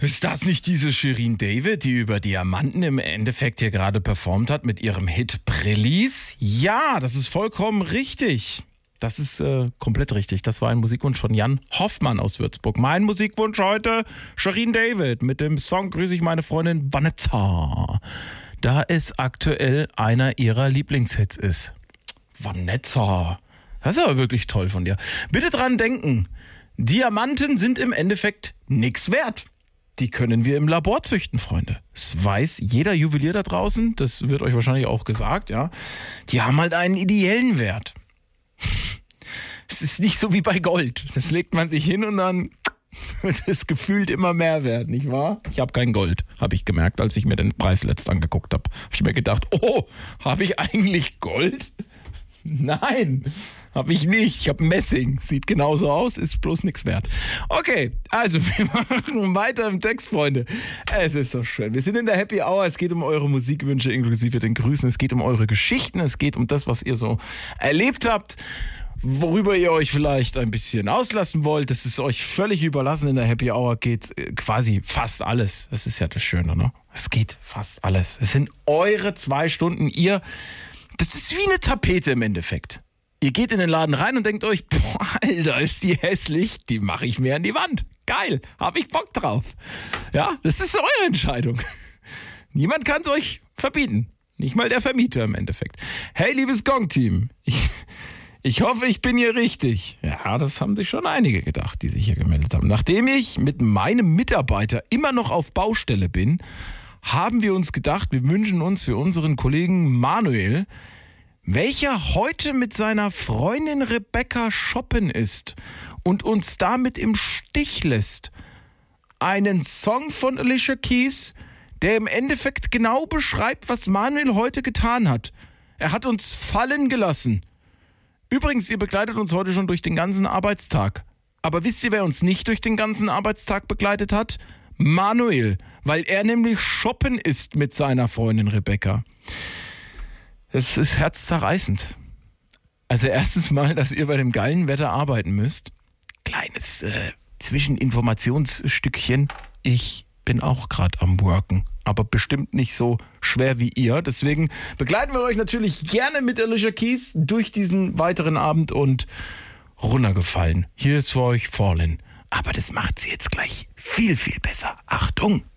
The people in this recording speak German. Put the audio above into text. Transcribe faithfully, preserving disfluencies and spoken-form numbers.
Ist das nicht diese Shirin David, die über Diamanten im Endeffekt hier gerade performt hat mit ihrem Hit Brillis? Ja, das ist vollkommen richtig. Das ist äh, komplett richtig. Das war ein Musikwunsch von Jan Hoffmann aus Würzburg. Mein Musikwunsch heute, Shirin David mit dem Song Grüße ich meine Freundin Vanessa. Da es aktuell einer ihrer Lieblingshits ist. Vanessa. Das ist aber wirklich toll von dir. Bitte dran denken, Diamanten sind im Endeffekt nichts wert. Die können wir im Labor züchten, Freunde. Das weiß jeder Juwelier da draußen, das wird euch wahrscheinlich auch gesagt, ja. Die haben halt einen ideellen Wert. Es ist nicht so wie bei Gold. Das legt man sich hin und dann wird es gefühlt immer mehr wert, nicht wahr? Ich habe kein Gold, habe ich gemerkt, als ich mir den Preis letzt angeguckt habe. Habe ich mir gedacht, oh, habe ich eigentlich Gold? Nein, habe ich nicht. Ich habe Messing. Sieht genauso aus, ist bloß nichts wert. Okay, also wir machen weiter im Text, Freunde. Es ist so schön. Wir sind in der Happy Hour. Es geht um eure Musikwünsche inklusive den Grüßen. Es geht um eure Geschichten. Es geht um das, was ihr so erlebt habt. Worüber ihr euch vielleicht ein bisschen auslassen wollt. Das ist euch völlig überlassen. In der Happy Hour geht quasi fast alles. Das ist ja das Schöne, ne? Es geht fast alles. Es sind eure zwei Stunden. Ihr... Das ist wie eine Tapete im Endeffekt. Ihr geht in den Laden rein und denkt euch, boah, Alter, ist die hässlich, die mache ich mir an die Wand. Geil, habe ich Bock drauf. Ja, das ist eure Entscheidung. Niemand kann es euch verbieten. Nicht mal der Vermieter im Endeffekt. Hey, liebes Gong-Team, ich, ich hoffe, ich bin hier richtig. Ja, das haben sich schon einige gedacht, die sich hier gemeldet haben. Nachdem ich mit meinem Mitarbeiter immer noch auf Baustelle bin, haben wir uns gedacht, wir wünschen uns für unseren Kollegen Manuel, welcher heute mit seiner Freundin Rebecca shoppen ist und uns damit im Stich lässt, einen Song von Alicia Keys, der im Endeffekt genau beschreibt, was Manuel heute getan hat. Er hat uns fallen gelassen. Übrigens, ihr begleitet uns heute schon durch den ganzen Arbeitstag. Aber wisst ihr, wer uns nicht durch den ganzen Arbeitstag begleitet hat? Manuel, weil er nämlich shoppen ist mit seiner Freundin Rebecca. Das ist herzzerreißend. Also erstens mal, dass ihr bei dem geilen Wetter arbeiten müsst. Kleines äh, Zwischeninformationsstückchen. Ich bin auch gerade am Worken, aber bestimmt nicht so schwer wie ihr. Deswegen begleiten wir euch natürlich gerne mit Alicia Keys durch diesen weiteren Abend und runtergefallen. Hier ist für euch Fallen. Aber das macht sie jetzt gleich viel, viel besser. Achtung!